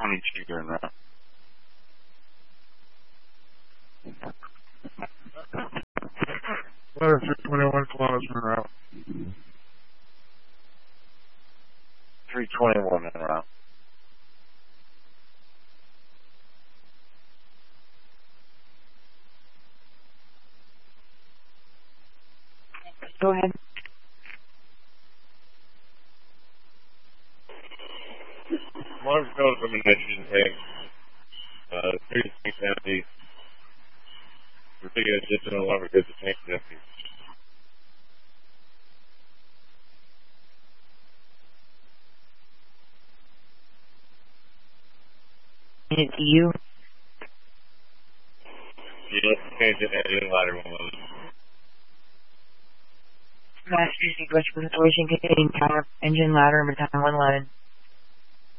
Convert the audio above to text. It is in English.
322, you're en route. Ladder 321, kilometers en route. 321 en route. Go ahead. Mars goes from a nitrogen tank. 36 empty. We're taking a dip no longer because the tank's empty. It's you. Yeah, let's change it and ladder 1 load. Master sequence with authority containing power, engine, ladder, baton 111.